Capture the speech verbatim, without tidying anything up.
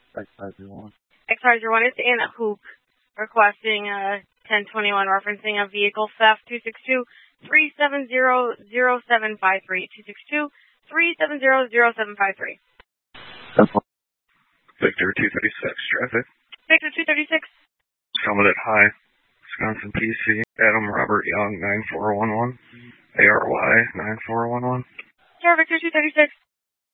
X five zero one. X five zero one, it's Anna Hook requesting uh, ten twenty-one referencing a vehicle theft. Two six two, three seven zero, zero seven five three. two six two, three seven zero, zero seven five three. Victor two thirty-six, traffic. Victor two thirty-six. Summit at High, Wisconsin P C. Adam Robert Young nine four one one. A R Y nine four one one. Sure, Victor two thirty-six.